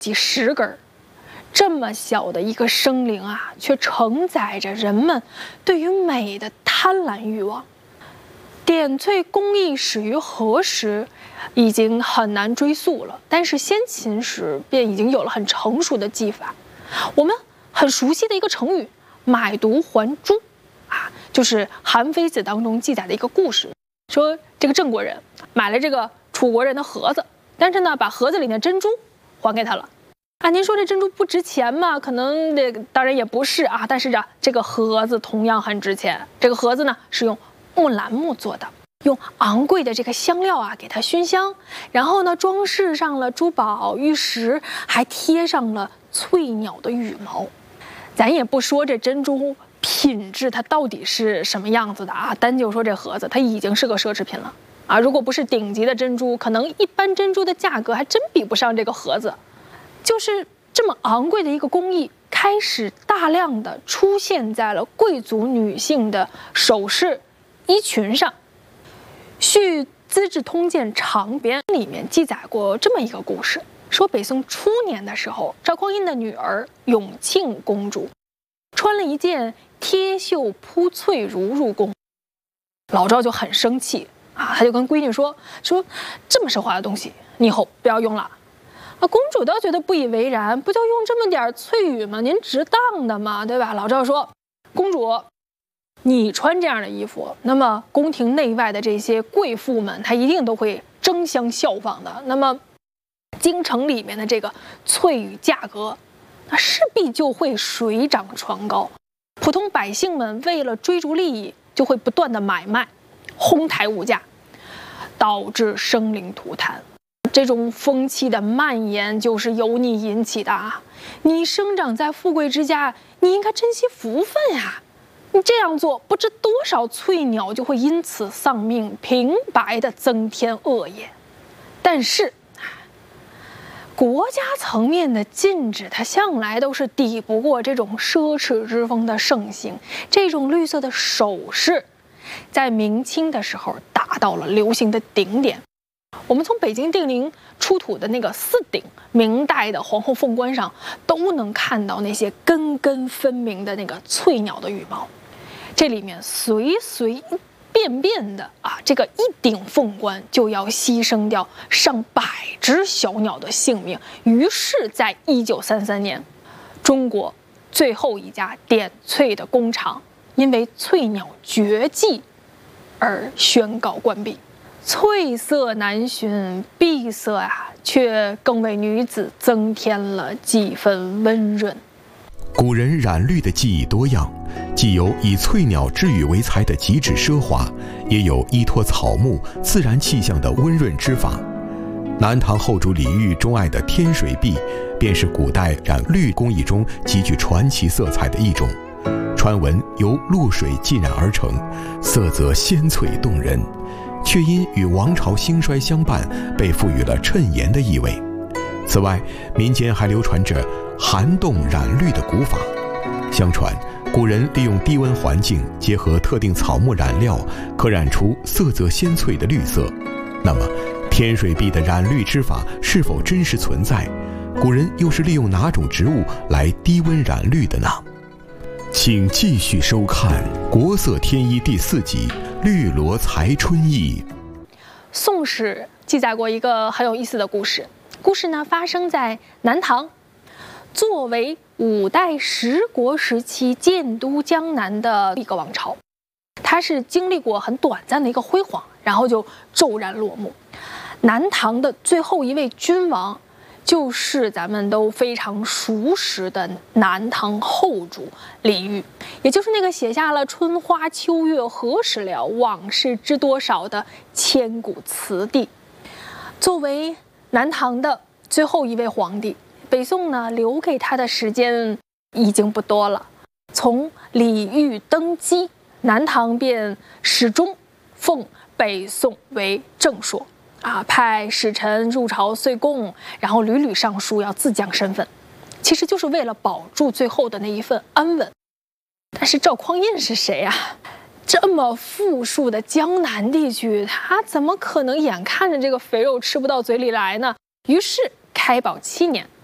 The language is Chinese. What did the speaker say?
几十根儿。这么小的一个生灵啊，却承载着人们对于美的贪婪欲望。点翠工艺始于何时，已经很难追溯了。但是先秦时便已经有了很成熟的技法。我们很熟悉的一个成语“买椟还珠”，就是《韩非子》当中记载的一个故事，说这个郑国人买了这个楚国人的盒子，但是呢，把盒子里的珍珠还给他了。您说这珍珠不值钱吗？可能当然也不是啊，但是这个盒子同样很值钱。这个盒子呢是用木兰木做的，用昂贵的这个香料给它熏香，然后呢装饰上了珠宝玉石，还贴上了翠鸟的羽毛。咱也不说这珍珠品质它到底是什么样子的单就说这盒子它已经是个奢侈品了如果不是顶级的珍珠，可能一般珍珠的价格还真比不上这个盒子。就是这么昂贵的一个工艺，开始大量的出现在了贵族女性的首饰衣裙上。续《资治通鉴长编》里面记载过这么一个故事，说北宋初年的时候，赵匡胤的女儿永庆公主穿了一件贴绣铺翠襦入宫，老赵就很生气他就跟闺女说这么奢华的东西你以后不要用了。公主倒觉得不以为然，不就用这么点翠羽吗？您值当的吗？对吧？老赵说，公主，你穿这样的衣服，那么宫廷内外的这些贵妇们，她一定都会争相效仿的。那么，京城里面的这个翠羽价格，那势必就会水涨船高。普通百姓们为了追逐利益，就会不断的买卖，哄抬物价，导致生灵涂炭。这种风气的蔓延就是由你引起的你生长在富贵之家，你应该珍惜福分你这样做，不知多少翠鸟就会因此丧命，平白的增添恶业。但是国家层面的禁止，它向来都是抵不过这种奢侈之风的盛行。这种绿色的首饰在明清的时候达到了流行的顶点。我们从北京定陵出土的那个4顶明代的皇后凤冠上，都能看到那些根根分明的那个翠鸟的羽毛。这里面随随便便的这个一顶凤冠就要牺牲掉上百只小鸟的性命。于是在1933年，中国最后一家点翠的工厂因为翠鸟绝迹而宣告关闭。翠色难寻，碧色却更为女子增添了几分温润。 古人染绿的技艺多样，既有以翠鸟织羽为材的极致奢华，也有依托草木自然气象的温润织法。南唐后主李煜钟爱的天水碧，便是古代染绿工艺中极具传奇色彩的一种。传闻由露水浸染而成，色泽鲜翠动人，却因与王朝兴衰相伴，被赋予了衬颜的意味。此外，民间还流传着寒冻染绿的古法。相传，古人利用低温环境，结合特定草木染料，可染出色泽鲜翠的绿色。那么，天水碧的染绿织法是否真实存在？古人又是利用哪种植物来低温染绿的呢？请继续收看《国色天衣》第4集《绿萝才春意》。 宋史记载过一个很有意思的故事，故事呢发生在南唐，作为5代十国时期建都江南的一个王朝，它是经历过很短暂的一个辉煌，然后就骤然落幕。南唐的最后一位君王，就是咱们都非常熟识的南唐后主李煜，也就是那个写下了春花秋月何时了，往事知多少的千古词帝。作为南唐的最后一位皇帝，北宋呢留给他的时间已经不多了。从李煜登基，南唐便始终奉北宋为正说派使臣入朝岁贡，然后屡屡上书要自降身份，其实就是为了保住最后的那一份安稳。但是赵匡胤是谁这么富庶的江南地区，他怎么可能眼看着这个肥肉吃不到嘴里来呢？于是开宝7年，